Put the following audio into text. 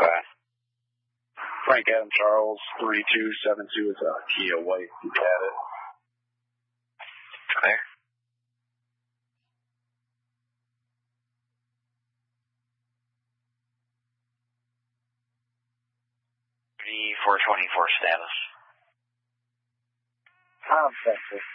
Okay. Frank Adam Charles, 3272 is a Kia White. You got it. Clear. The 424 status. Tom, Texas.